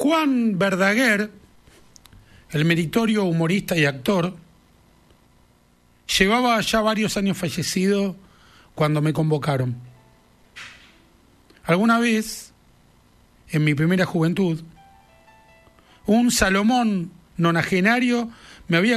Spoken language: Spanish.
Juan Verdaguer, el meritorio humorista y actor, llevaba ya varios años fallecido cuando me convocaron. Alguna vez, en mi primera juventud, un Salomón nonagenario me había